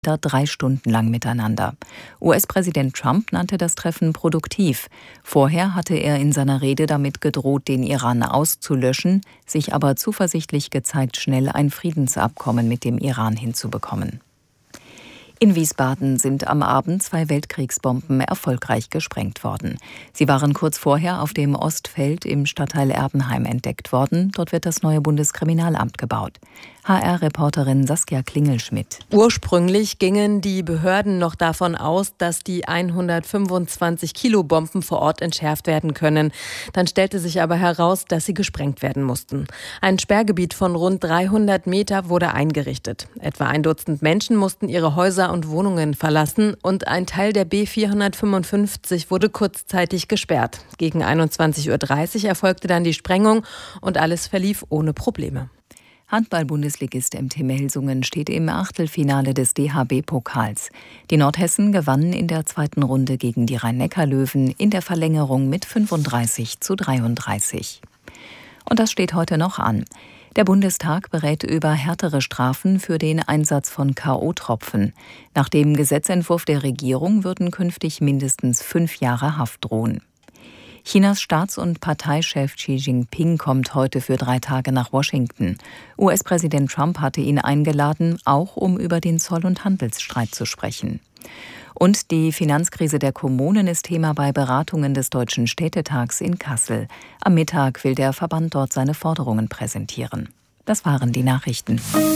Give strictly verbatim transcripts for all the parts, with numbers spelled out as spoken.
drei Stunden lang miteinander. U S-Präsident Trump nannte das Treffen produktiv. Vorher hatte er in seiner Rede damit gedroht, den Iran auszulöschen, sich aber zuversichtlich gezeigt, schnell ein Friedensabkommen mit dem Iran hinzubekommen. In Wiesbaden sind am Abend zwei Weltkriegsbomben erfolgreich gesprengt worden. Sie waren kurz vorher auf dem Ostfeld im Stadtteil Erbenheim entdeckt worden. Dort wird das neue Bundeskriminalamt gebaut. H R-Reporterin Saskia Klingelschmidt. Ursprünglich gingen die Behörden noch davon aus, dass die hundertfünfundzwanzig Kilo Bomben vor Ort entschärft werden können. Dann stellte sich aber heraus, dass sie gesprengt werden mussten. Ein Sperrgebiet von rund dreihundert Meter wurde eingerichtet. Etwa ein Dutzend Menschen mussten ihre Häuser und Wohnungen verlassen und ein Teil der B vierhundertfünfundfünfzig wurde kurzzeitig gesperrt. Gegen einundzwanzig Uhr dreißig erfolgte dann die Sprengung und alles verlief ohne Probleme. Handball-Bundesligist M T Melsungen steht im Achtelfinale des D H B-Pokals. Die Nordhessen gewannen in der zweiten Runde gegen die Rhein-Neckar-Löwen in der Verlängerung mit fünfunddreißig zu dreiunddreißig. Und das steht heute noch an. Der Bundestag berät über härtere Strafen für den Einsatz von K O-Tropfen. Nach dem Gesetzentwurf der Regierung würden künftig mindestens fünf Jahre Haft drohen. Chinas Staats- und Parteichef Xi Jinping kommt heute für drei Tage nach Washington. U S-Präsident Trump hatte ihn eingeladen, auch um über den Zoll- und Handelsstreit zu sprechen. Und die Finanzkrise der Kommunen ist Thema bei Beratungen des Deutschen Städtetags in Kassel. Am Mittag will der Verband dort seine Forderungen präsentieren. Das waren die Nachrichten.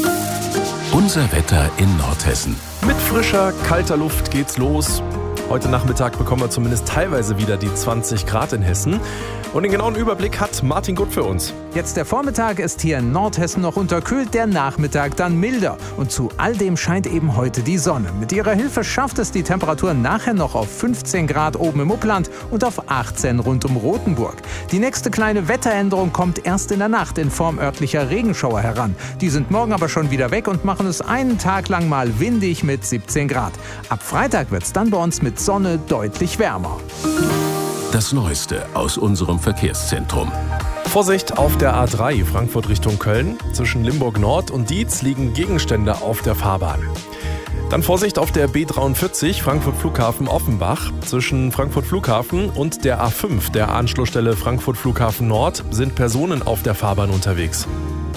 Unser Wetter in Nordhessen. Mit frischer, kalter Luft geht's los. Heute Nachmittag bekommen wir zumindest teilweise wieder die zwanzig Grad in Hessen. Und den genauen Überblick hat Martin Gutt für uns. Jetzt der Vormittag ist hier in Nordhessen noch unterkühlt, der Nachmittag dann milder. Und zu all dem scheint eben heute die Sonne. Mit ihrer Hilfe schafft es die Temperatur nachher noch auf fünfzehn Grad oben im Upland und auf achtzehn rund um Rothenburg. Die nächste kleine Wetteränderung kommt erst in der Nacht in Form örtlicher Regenschauer heran. Die sind morgen aber schon wieder weg und machen es einen Tag lang mal windig mit siebzehn Grad. Ab Freitag wird es dann bei uns mit Sonne deutlich wärmer. Das Neueste aus unserem Verkehrszentrum. Vorsicht auf der A drei Frankfurt Richtung Köln. Zwischen Limburg Nord und Dietz liegen Gegenstände auf der Fahrbahn. Dann Vorsicht auf der B dreiundvierzig Frankfurt Flughafen Offenbach. Zwischen Frankfurt Flughafen und der A fünf, der Anschlussstelle Frankfurt Flughafen Nord, sind Personen auf der Fahrbahn unterwegs.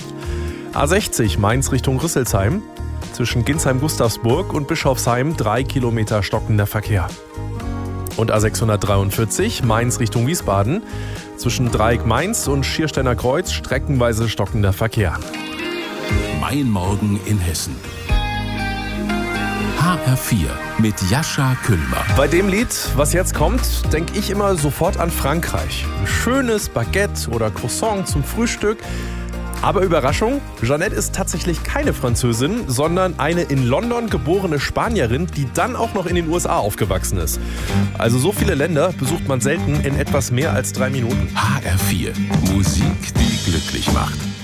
A sechzig Mainz Richtung Rüsselsheim. Zwischen Ginsheim-Gustavsburg und Bischofsheim drei Kilometer stockender Verkehr. Und A sechshundertdreiundvierzig Mainz Richtung Wiesbaden. Zwischen Dreieck Mainz und Schiersteiner Kreuz streckenweise stockender Verkehr. Mein Morgen in Hessen. H R vier mit Jascha Kühlmer. Bei dem Lied, was jetzt kommt, denke ich immer sofort an Frankreich. Ein schönes Baguette oder Croissant zum Frühstück. Aber Überraschung, Jeanette ist tatsächlich keine Französin, sondern eine in London geborene Spanierin, die dann auch noch in den U S A aufgewachsen ist. Also so viele Länder besucht man selten in etwas mehr als drei Minuten. H R vier, Musik, die glücklich macht.